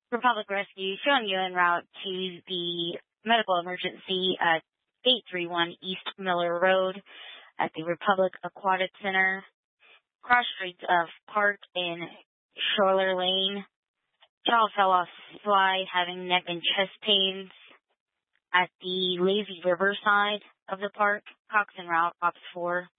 Republic Rescue showing you en route to the medical emergency at 831 East Miller Road at the Republic Aquatic Center, cross streets of Park and Schuyler Lane. Child fell off slide having neck and chest pains at the lazy river side of the park. Cox en route, Ops 4.